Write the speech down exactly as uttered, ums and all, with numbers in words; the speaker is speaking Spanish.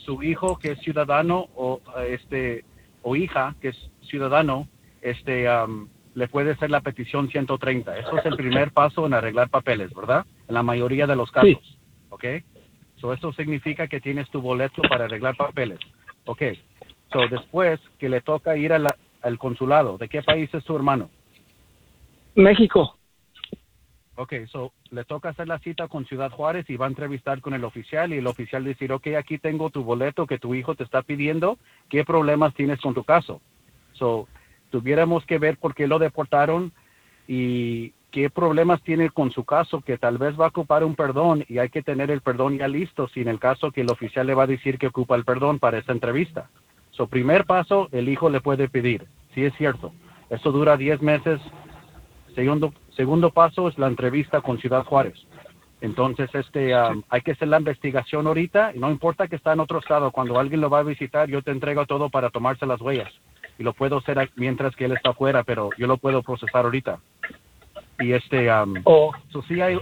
su hijo que es ciudadano o este o hija que es ciudadano, este um, le puede hacer la petición ciento treinta. Eso es el primer paso en arreglar papeles, ¿verdad? En la mayoría de los casos, sí. ¿ok? So, eso significa que tienes tu boleto para arreglar papeles, ¿ok? So, después que le toca ir a la, al consulado, ¿de qué país es tu hermano? México. Ok, so, le toca hacer la cita con Ciudad Juárez y va a entrevistar con el oficial y el oficial decir, ok, aquí tengo tu boleto que tu hijo te está pidiendo, ¿qué problemas tienes con tu caso? So, tuviéramos que ver por qué lo deportaron y qué problemas tiene con su caso, que tal vez va a ocupar un perdón y hay que tener el perdón ya listo, si en el caso que el oficial le va a decir que ocupa el perdón para esta entrevista. So, primer paso, el hijo le puede pedir, sí es cierto, eso dura diez meses. Segundo, segundo paso es la entrevista con Ciudad Juárez. Entonces, este, um, hay que hacer la investigación ahorita, y no importa que está en otro estado, cuando alguien lo va a visitar, yo te entrego todo para tomarse las huellas. Y lo puedo hacer mientras que él está afuera, pero yo lo puedo procesar ahorita. Y este, um, Oh. so sí hay,